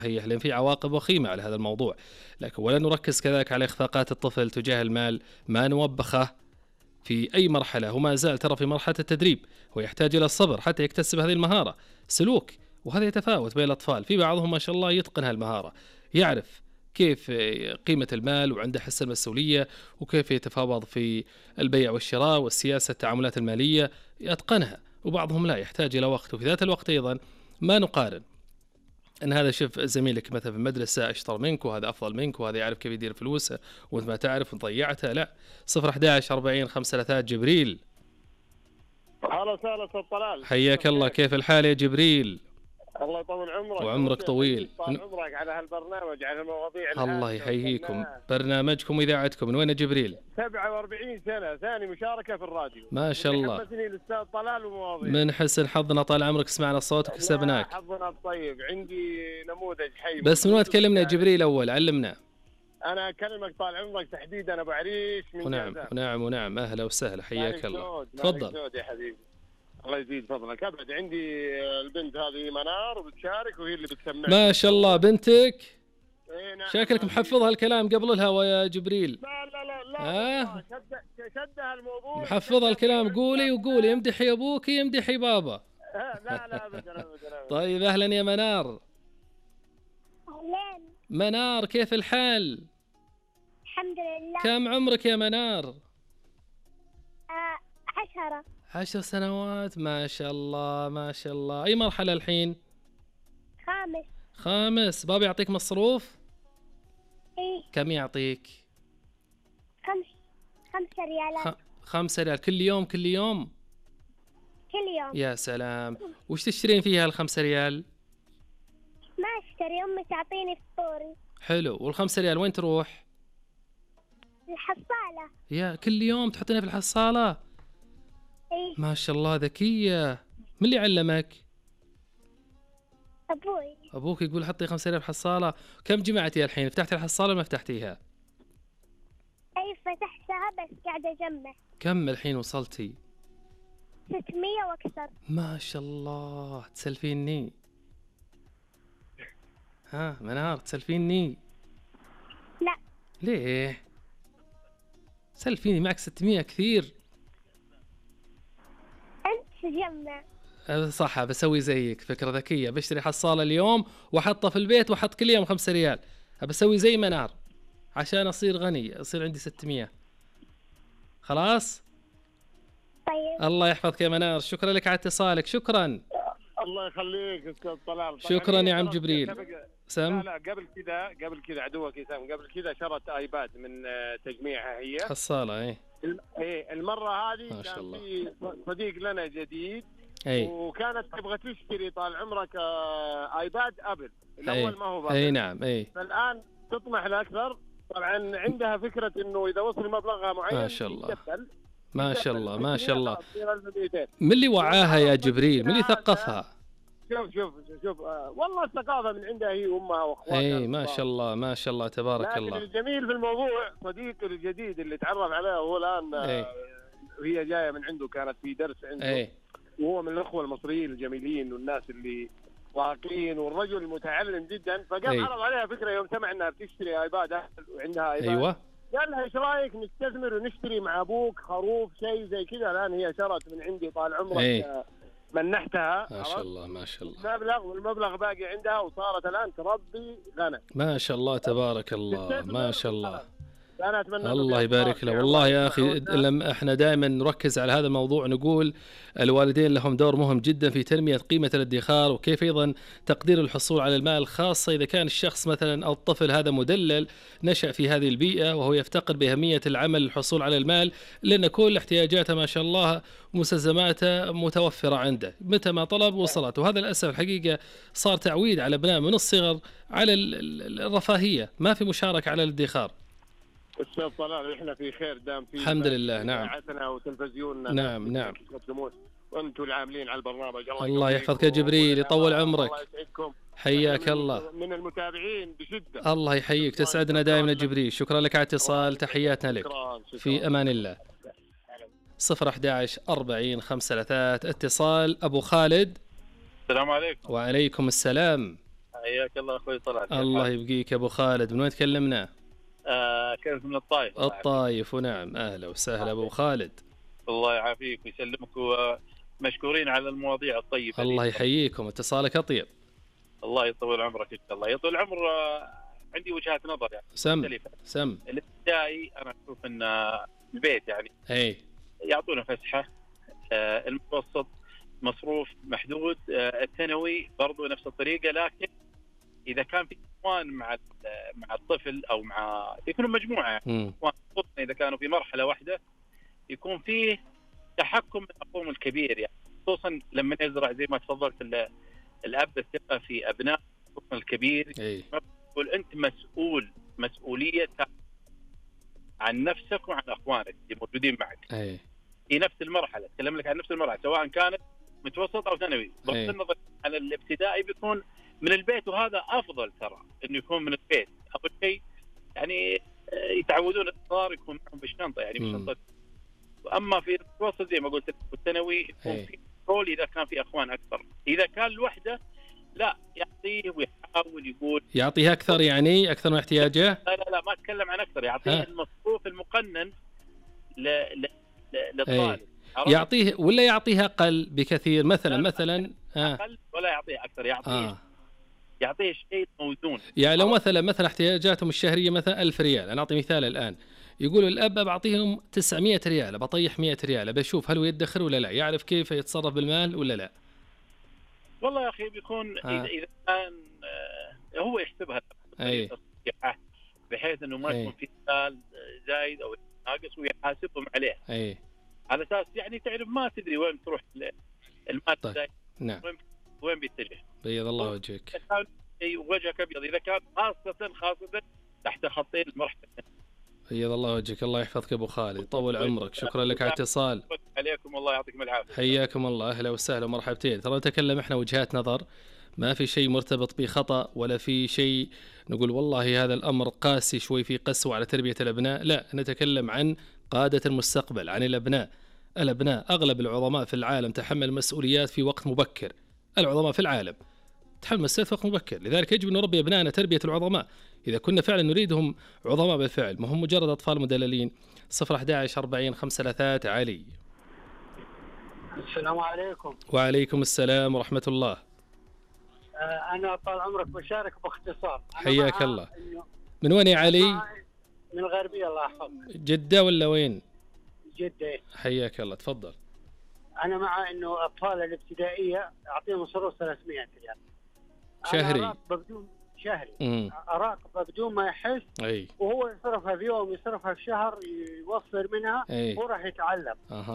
لأن في عواقب وخيمة على هذا الموضوع، لكن ولا نركز كذلك على إخفاقات الطفل تجاه المال، ما نوبخه في أي مرحلة، هو ما زال ترى في مرحلة التدريب، هو يحتاج إلى الصبر حتى يكتسب هذه المهارة، سلوك، وهذا يتفاوت بين الأطفال، في بعضهم ما شاء الله يتقن هالمهارة، يعرف كيف قيمة المال وعنده حس المسؤولية وكيف يتفاوض في البيع والشراء والسياسة التعاملات المالية يتقنها، وبعضهم لا يحتاج إلى وقت، وفي ذات الوقت أيضا ما نقارن ان هذا شوف زميلك مثلا في المدرسه اشطر منك وهذا افضل منك وهذا يعرف كيف يدير فلوسه وانت ما تعرف وضيعتها، لا. 011 40 5 جبريل. هلا وسهلا استاذ طلال، حياك الله، كيف الحال يا جبريل؟ الله يطول عمرك وعمرك طويل. طال عمرك على هالبرنامج، على المواضيع الله يحييكم، برنامجكم واذاعتكم من وين يا جبريل؟ 47 سنه ثاني مشاركه في الراديو، ما شاء الله. حمسني الاستاذ طلال ومواضيع. من حسن حظنا طال عمرك سمعنا صوتك وكسبناك. حظنا الطيب، عندي نموذج حي. بس من وين تكلمنا يا جبريل اول علمنا؟ انا اكلمك طال عمرك تحديدا ابو عريش من ونعم جازان. ونعم اهلا وسهلا، حياك الله. تفضل يا حبيبي، الله يزيد فضلك. ابد عندي البنت هذه منار وبتشارك وهي اللي بتسمع. ما شاء الله بنتك. نعم. شكلك محفظها الكلام قبل الهوا يا جبريل. لا شدها الموضوع، محفظها الكلام، قولي وقولي امدحي ابوكي امدحي بابا. لا ابدا. طيب اهلا يا منار. أهلين. منار كيف الحال؟ الحمد لله. كم عمرك يا منار؟ 10. 10 سنوات، ما شاء الله ما شاء الله. اي مرحلة الحين؟ 5. 5. بابا يعطيك مصروف؟ ايه. كم يعطيك؟ 5 ريالات. 5 ريال كل يوم كل يوم؟ كل يوم. يا سلام. وش تشترين فيها ال5 ريال؟ ما اشتري، امي تعطيني فطوري. حلو. وال5 ريال وين تروح؟ الحصالة. يا كل يوم تحطينها في الحصالة؟ ايه. ما شاء الله ذكية. من اللي علمك؟ ابوي. ابوك يقول حطي 5 ريال في الحصالة. كم جمعتي الحين؟ فتحتي الحصالة ما فتحتيها؟ اي فتحتها بس قاعدة اجمع. كم الحين وصلتي؟ 600 واكثر. ما شاء الله. تسلفيني؟ ها منار تسلفيني؟ لا. ليه؟ سلفيني، معك 600 كثير. انت تجمع. صح، بسوي زيك، فكرة ذكية، بشتري حصالة اليوم واحطها في البيت واحط كل يوم 5 ريال. بسوي زي منار عشان اصير غني، اصير عندي 600. خلاص. طيب. الله يحفظك يا منار، شكرا لك على اتصالك. شكرا. الله يخليك استاذ طلال. شكرا يا عم جبريل. سم. لا قبل كذا عدوك يسام، قبل كذا شرت ايباد من تجميعها هي حصالة. ايه المرة هذه ما شاء كان الله. في صديق لنا جديد اي. وكانت تبغى تشتري طال عمرك ايباد ابل الاول، ما هو اي نعم. اي. فالان تطمح لاكثر. طبعا عندها فكرة انه اذا وصل مبلغها معين ما شاء الله. يتبل. ما شاء الله ما شاء الله. 1200. من اللي وعاها يا جبريل؟ من اللي ثقفها؟ شوف والله الثقافة من عندها هي امها واخواتها. اي ما شاء الله ما شاء الله تبارك لكن الله. الجميل في الموضوع صديقي الجديد اللي تعرف عليه هو الان وهي جايه من عنده، كانت في درس عنده. وهو من الاخوه المصريين الجميلين والناس اللي راقين، والرجل متعلم جدا، فقام عرض عليها فكره يوم سمع انها بتشتري ايباد وعندها ايباد. ايوه. قال لها ايش رايك نستثمر ونشتري مع ابوك خروف شيء زي كذا. الان هي شرت من عندي طال عمرك. منحتها ما شاء الله ما شاء الله. مبلغ، والمبلغ باقي عندها، وصارت الان تربي غنم. ما شاء الله تبارك الله ما شاء الله. أنا أتمنى الله يبارك له. والله يا أخي لما احنا دائما نركز على هذا الموضوع، نقول الوالدين لهم دور مهم جدا في تنمية قيمة الادخار، وكيف أيضا تقدير الحصول على المال، خاصة إذا كان الشخص مثلا أو الطفل هذا مدلل نشأ في هذه البيئة وهو يفتقد بأهمية العمل للحصول على المال، لأن كل احتياجاته ما شاء الله ومستلزماته متوفرة عنده، متى ما طلب وصلت. وهذا للأسف الحقيقة صار تعويد على أبناء من الصغر على الرفاهية، ما في مشاركة على الادخار. استاذ طلال احنا في خير دام في الحمد لله. نعم. اذاعتنا وتلفزيوننا. نعم. وانتم العاملين على البرنامج. الله يحفظك يا جبريل، يطول عمرك. الله يسعدكم. حياك الله. من المتابعين بشده. الله يحييك، تسعدنا دائما يا جبريل. شكرا لك على اتصال، تحياتنا لك. في امان الله. 011 40 5 اتصال ابو خالد. السلام عليكم. وعليكم السلام. حياك الله اخوي طلعت. الله يبقيك ابو خالد. من وين تكلمنا؟ كيف من الطايف. الطايف، ونعم اهلا وسهلا ابو خالد. الله يعافيك ويسلمك، ومشكورين على المواضيع الطيبه. الله يحييكم، اتصالك اطيب. الله يطول عمرك ان شاء الله. يطول العمر. عندي وجهات نظر يعني سم الابتدائي انا اشوف ان البيت يعني يعطونا فسحه، المتوسط مصروف محدود، الثانوي برضو نفس الطريقه، لكن اذا كان في اخوان مع الطفل او مع يكونوا مجموعه يعني اذا كانوا في مرحله واحده يكون فيه تحكم من اخوهم الكبير، يعني خصوصا لما يزرع زي ما تفضلت الاب الثقه في ابناء اخوهم الكبير. يقول انت مسؤوليه عن نفسك وعن اخوانك اللي موجودين معك في نفس المرحله. اتكلم لك عن نفس المرحله سواء كانت متوسط او ثانوي. بغض النظر عن الابتدائي بيكون من البيت، وهذا افضل ترى انه يكون من البيت. اول شيء يعني يتعودون الصغار يكون معهم بالشنطه، يعني بشنطه. واما في المتوسط زي ما قلت الثانوي يكون في كنترول اذا كان في اخوان اكثر. اذا كان لوحده لا يعطيه ويحاول يقول يعطيه اكثر، يعني اكثر من احتياجه. لا ما اتكلم عن اكثر، يعطيه المصروف المقنن للطالب. يعطيه ولا يعطيه اقل بكثير؟ مثلا اقل ولا يعطيه اكثر، يعطيه شيء موزون. يعني لو مثلا احتياجاتهم الشهريه مثلا 1000 ريال، انا اعطي مثال الان، يقولوا الاب بعطيهم 900 ريال، بطيح 100 ريال، بشوف هل هو يدخر ولا لا، يعرف كيف يتصرف بالمال ولا لا. والله يا اخي بيكون اذا كان هو يحسبها بحيث انه ما يكون في مال زايد او ناقص ويحاسبهم عليه. على اساس يعني تعرف ما تدري وين تروح المال زايد. نعم. وين بيتجه. بيض الله وجهك. وجهك ابيض اذا كان خاصه تحت خطين المرحله. بيض الله وجهك. الله يحفظك ابو خالد، طول عمرك. شكرا لك على الاتصال. عليكم الله يعطيكم العافيه. حياكم الله، اهلا وسهلا ومرحبتين. ترى نتكلم احنا وجهات نظر، ما في شيء مرتبط بخطأ ولا في شيء نقول والله هذا الأمر قاسي شوي في قسوة على تربية الأبناء. لا، نتكلم عن قادة المستقبل، عن الأبناء. أغلب العظماء في العالم تحمل مسؤوليات في وقت مبكر. العظماء في العالم تحمل مسؤوليات في وقت مبكر، لذلك يجب أن نربي أبنائنا تربية العظماء إذا كنا فعلا نريدهم عظماء بالفعل، ما هم مجرد أطفال مدللين. 011 40 53 علي. السلام عليكم. وعليكم السلام ورحمة الله. أنا طال عمرك بشارك باختصار. حياك الله. من وين يا علي؟ من الغربية الله يحفظك. جدة ولا وين؟ جدة. حياك الله، تفضل. أنا مع إنه أطفال الابتدائية أعطيهم مصروف 300 ريال شهري. بدون شهري. أراقبه بدون ما يحس. وهو يصرفها في يوم، يصرفها في شهر، يوفر منها. هو راح يتعلم.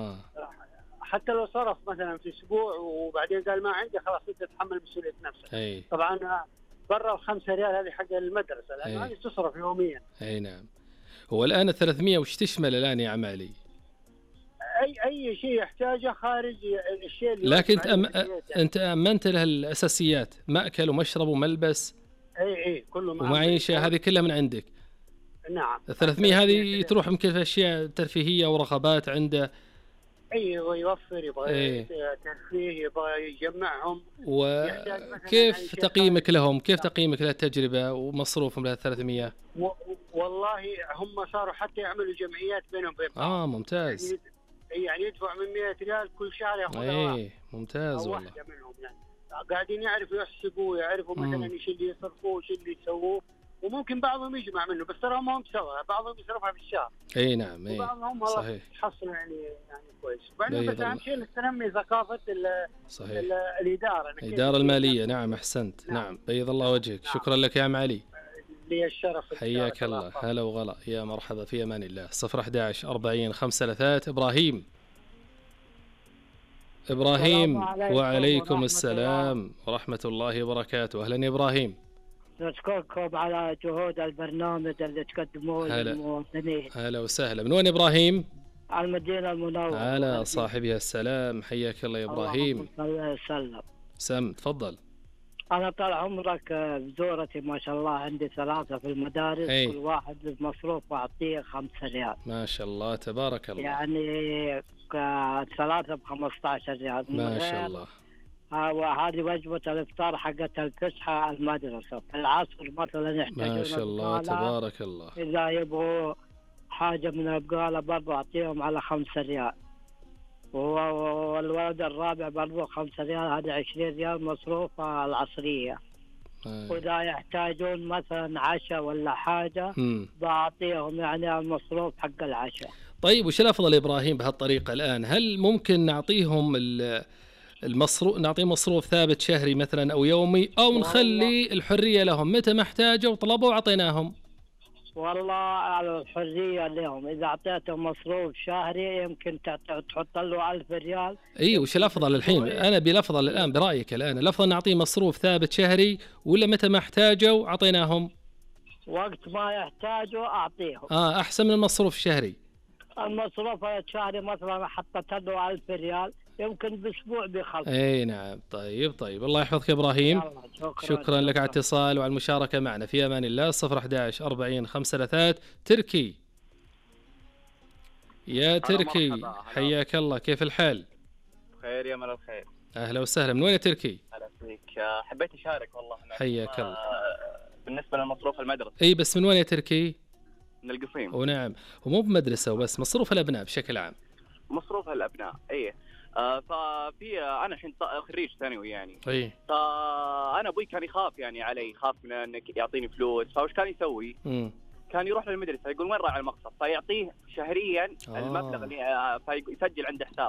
حتى لو صرف مثلا في اسبوع وبعدين قال ما عندي، خلاص انت تتحمل مسؤوليه نفسك. طبعا برا ال5 ريال هذه حق المدرسه، لانه هذه تصرف يوميا. نعم. هو الان ال300 وش تشمل الان يا عمالي؟ اي شيء يحتاجه خارج الشيء اللي لكن انت امنت له الاساسيات، ماكل ومشرب وملبس. اي كله ومعيشه، هذه كلها من عندك. نعم. ال300 هذه تروح يمكن في اشياء ترفيهيه ورغبات عنده. ايوه يوفر، يبغى ترفيه، يبغى يجمعهم. وكيف تقييمك لهم؟ كيف تقييمك للتجربه ومصروفهم لها 300؟ والله هم صاروا حتى يعملوا جمعيات بينهم وبين بعض. ممتاز. يعني يدفع من 100 ريال كل شهر ياخذها. ممتاز والله. واحده منهم يعني قاعدين يعرفوا يحسبوا، يعرفوا مثلا ايش اللي يصرفوه وايش اللي يسووه، وممكن بعضهم يجمع منه، بس ترى ما هم سوا، بعضهم يصرفها في الشهر. نعم. وبعضهم والله يحصلوا يعني كويس. وبعدين بس اهم شيء تنمي ثقافه الاداره الماليه. نعم احسنت. نعم بيض الله وجهك. شكرا لك يا عم علي. لي الشرف. حياك الله. هلا وغلا، يا مرحبا، في امان الله. 011 40 53 ابراهيم. وعليكم السلام ورحمه الله وبركاته. اهلا يا ابراهيم. نشكركم على جهود البرنامج اللي تقدموه للمواطنين. هلا وسهلا. من وين ابراهيم؟ المدينة المنورة. على صاحبها السلام. حياك الله يا ابراهيم. الله يسلم. سم تفضل. انا طال عمرك بزورتي ما شاء الله عندي 3 في المدارس. كل واحد بمصروف اعطيه 5 ريال. ما شاء الله تبارك الله. يعني 3 ب15 ريال. ما شاء الله. وهذه وجبة الإفطار حقت الفسحة المدرسة. العصر مثلا يحتاجون ما شاء الله تبارك الله، إذا يبغوا حاجة من البقالة برضو أعطيهم على 5 ريال، والولد الرابع برضو 5 ريال، هذه 20 ريال مصروف العصرية. وإذا يحتاجون مثلا عشاء ولا حاجة بعطيهم يعني المصروف حق العشاء. طيب وش الأفضل يا إبراهيم بهالطريقة الآن؟ هل ممكن نعطيهم المصروف، نعطيهم مصروف ثابت شهري مثلا أو يومي، أو نخلي الحرية لهم متى ما احتاجوا وطلبوا وعطيناهم؟ والله على الحرية لهم، إذا أعطيتهم مصروف شهري يمكن تحط له 1000 ريال. إيه وش الأفضل الحين؟ أنا بالأفضل الآن برأيك الآن الأفضل نعطيه مصروف ثابت شهري ولا متى ما احتاجوا عطيناهم؟ وقت ما يحتاجوا أعطيهم. أحسن من المصروف الشهري. المصروف الشهري مثلا حطت له 1000 ريال يمكن بأسبوع بيخلص. اي نعم. طيب الله يحفظك يا ابراهيم. شكرا لك على الاتصال وعلى المشاركه معنا. في امان الله. 011 40 533. تركي يا تركي حياك الله، كيف الحال؟ بخير يا ملا الخير. اهلا وسهلا. من وين يا تركي؟ اهلا فيك. حبيت اشارك والله. حياك الله. بالنسبه للمصروف المدرسه. اي بس من وين يا تركي؟ من القصيم. ونعم، ومو بمدرسه وبس، مصروف الابناء بشكل عام. مصروف الابناء اي. ففي انا الحين خريج ثانوي يعني. اي. فانا ابوي كان يخاف يعني علي، يخاف من انك يعطيني فلوس، فايش كان يسوي؟ كان يروح للمدرسه يقول وين راعي المقصف، فيعطيه شهريا المبلغ اللي فيسجل عنده حساب.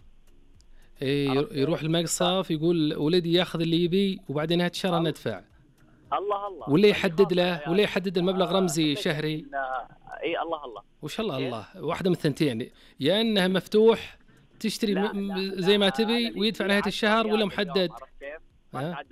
اي يروح المقصف يقول ولدي ياخذ اللي يبي وبعدين نهايه الشهر ندفع. الله ولا يحدد له ولا يحدد المبلغ رمزي شهري. اي الله وش الله واحده من الثنتين، يا انها مفتوح تشتري زي ما تبي ويدفع نهايه الشهر، ولا محدد؟ ما يتعدى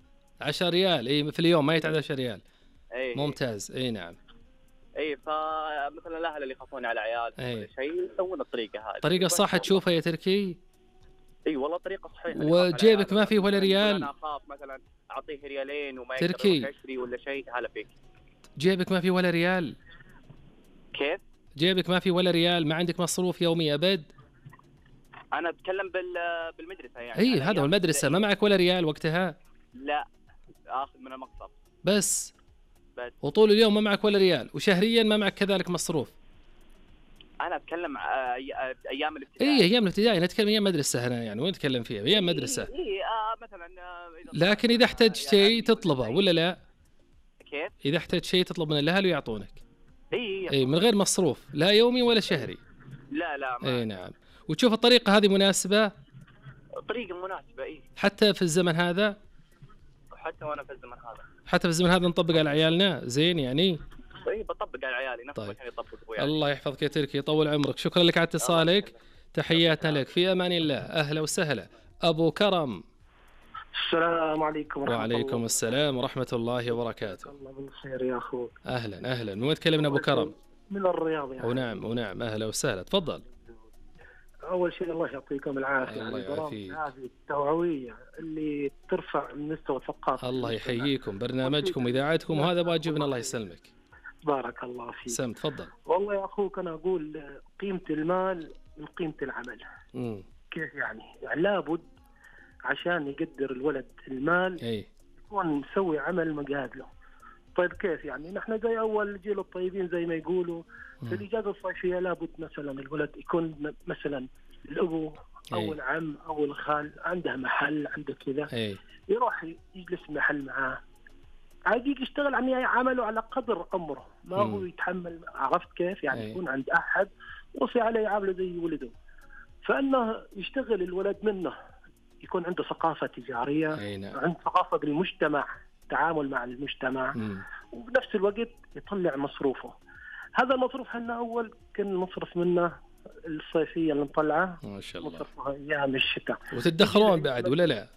10 ريال اي في اليوم، ما يتعدى 10 ريال. أي. ممتاز. اي نعم. اي فمثلا الاهل اللي يخافون على عيال ولا شيء يسوون الطريقه هذه. طريقه صح تشوفها يا تركي؟ اي والله طريقه صحيحه. وجيبك ما فيه ولا ريال؟ انا اخاف مثلا اعطيه ريالين وما يقدر يشتري ولا شيء. هلا فيك. جيبك ما فيه ولا ريال؟ كيف؟ جيبك ما فيه ولا ريال، ما عندك مصروف يومي ابد؟ انا اتكلم بالمدرسه يعني. اي هذا هو المدرسه، ما معك ولا ريال وقتها؟ لا اخذ من المقصف بس. وطول اليوم ما معك ولا ريال، وشهريا ما معك كذلك مصروف؟ انا اتكلم ايام الابتدائي. اي ايام الابتدائي، نتكلم ايام مدرسه هنا يعني، وين نتكلم فيها؟ ايام مدرسه. اي مثلا لكن اذا احتجت شيء تطلبه ولا لا؟ كيف؟ اذا احتجت شيء تطلب من الاهل ويعطونك. اي من غير مصروف، لا يومي ولا شهري. لا اي نعم. وتشوف الطريقه هذه مناسبه؟ طريقه مناسبه. اي حتى في الزمن هذا؟ حتى وانا في الزمن هذا. حتى في الزمن هذا نطبق على عيالنا زين يعني؟ اي بطبق على عيالي نفس ما كان يطبق وياي. الله يحفظك يا تركي، يطول عمرك. شكرا لك على اتصالك. تحياتنا لك. في امان الله. اهلا وسهلا. ابو كرم. السلام عليكم ورحمة الله. وعليكم السلام ورحمة الله وبركاته. الله بالخير يا اخوي. اهلا. من وين تكلمنا ابو كرم؟ من الرياض يعني. ونعم اهلا وسهلا. تفضل. اول شيء الله يعطيكم العافيه. الله يعافيك. هذه التوعويه اللي ترفع من مستوى الثقافه. الله يحييكم، برنامجكم واذاعتكم وهذا واجبنا. الله يسلمك. بارك الله فيك. سم تفضل. والله يا اخوك انا اقول قيمه المال من قيمه العمل. كيف يعني لابد عشان يقدر الولد المال يكون مسوي عمل مقابله. طيب كيف يعني؟ نحن زي اول جيل الطيبين زي ما يقولوا في الاجازه الصيفيه لابد مثلا الولد يكون مثلا الابو او العم او الخال عنده محل عنده كذا، يروح يجلس محل معاه عادي يشتغل عمله على قدر عمره، ما هو يتحمل. عرفت كيف يعني؟ يكون عند احد وصي عليه يعامله زي ولده، فانه يشتغل الولد منه يكون عنده ثقافه تجاريه، عنده ثقافه بالمجتمع، تعامل مع المجتمع، وبنفس الوقت يطلع مصروفه. هذا المصروف احنا اول كنا نصرف منه الصيفيه اللي نطلعه ما شاء الله، نصرفها ايام الشتاء. وتدخرون بعد ولا لا؟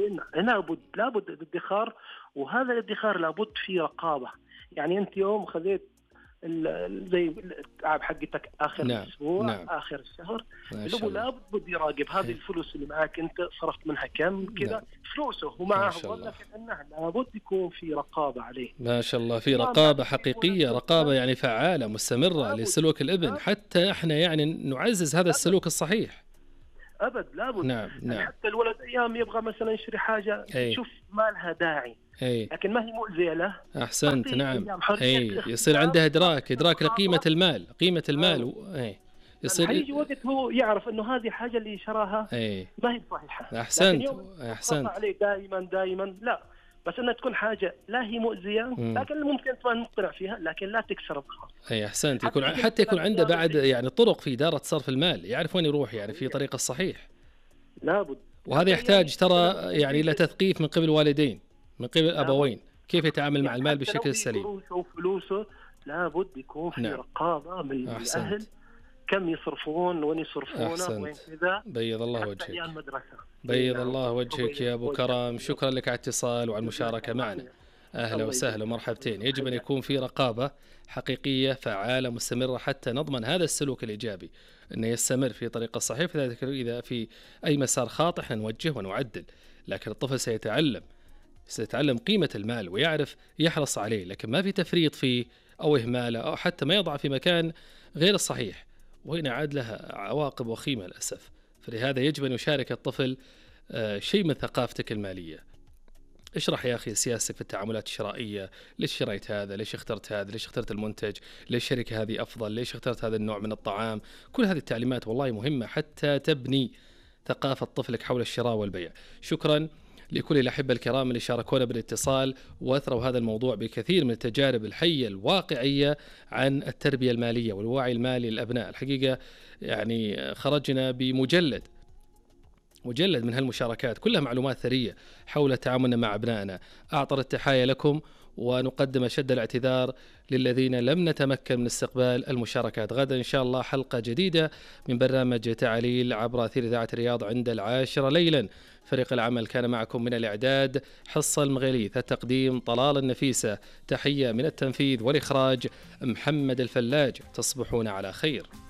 لابد الادخار، وهذا الادخار لابد فيه رقابه. يعني انت يوم خذيت زي التعب حقتك اخر الاسبوع اخر الشهر، لابد يراقب هذه الفلوس اللي معك انت صرفت منها كم كذا فلوسه، ومعه وظف انه لابد يكون في رقابه عليه. ما شاء الله، في رقابه حقيقيه، رقابه يعني فعاله مستمره لسلوك الابن، حتى احنا يعني نعزز هذا السلوك الصحيح. ابد لابد. نعم. حتى الولد ايام يبغى مثلا يشتري حاجه شوف ما لها داعي لكن ما هي مؤذيه له. احسنت. نعم. يصير عنده ادراك لقيمه المال، قيمه المال. يصير يجي وقت هو يعرف انه هذه الحاجه اللي شراها ما هي صحيحه. احسنت عليه دائما لا، بس انها تكون حاجه لا هي مؤذيه لكن ممكن ما نقتنع فيها لكن لا تكسر الخاص. احسنت. حتى يكون عنده بعد يعني طرق في اداره صرف المال، يعرف وين يروح يعني في طريق الصحيح. لابد. وهذا يحتاج ترى يعني الى تثقيف من قبل الوالدين، من قبل الابوين، كيف يتعامل مع المال بالشكل السليم. فلوسه لابد يكون في رقابه من الاهل، كم يصرفون وين يصرفونه وين كذا. بيض الله وجهك. بيض الله وجهك يا أبو كرم. شكرا لك على الاتصال وعلى المشاركة معنا. أهلا وسهلا ومرحبتين. يجب أن يكون في رقابة حقيقية فعالة مستمرة حتى نضمن هذا السلوك الإيجابي أنه يستمر في طريق الصحيح. إذا في أي مسار خاطئ نوجه ونعدل، لكن الطفل سيتعلم قيمة المال ويعرف يحرص عليه، لكن ما في تفريط فيه أو إهماله أو حتى ما يضع في مكان غير الصحيح، وهنا عاد لها عواقب وخيمة للأسف. فلهذا يجب أن يشارك الطفل شيء من ثقافتك المالية. اشرح يا أخي سياستك في التعاملات الشرائية، ليش شريت هذا، ليش اخترت هذا، ليش اخترت المنتج، ليش الشركة هذه أفضل، ليش اخترت هذا النوع من الطعام. كل هذه التعليمات والله مهمة حتى تبني ثقافة طفلك حول الشراء والبيع. شكرا لكل الأحبة الكرام اللي شاركونا بالاتصال وأثروا هذا الموضوع بكثير من التجارب الحية الواقعية عن التربية المالية والوعي المالي للأبناء. الحقيقة يعني خرجنا بمجلد من هالمشاركات كلها معلومات ثرية حول تعاملنا مع أبنائنا. أعطر التحايا لكم ونقدم أشد الاعتذار للذين لم نتمكن من استقبال المشاركات. غدا إن شاء الله حلقة جديدة من برنامج تعليل عبر أثير إذاعة الرياض عند 10 ليلا. فريق العمل كان معكم من الإعداد حصة المغيليث، التقديم طلال النفيسة، تحية من التنفيذ والإخراج محمد الفلاج. تصبحون على خير.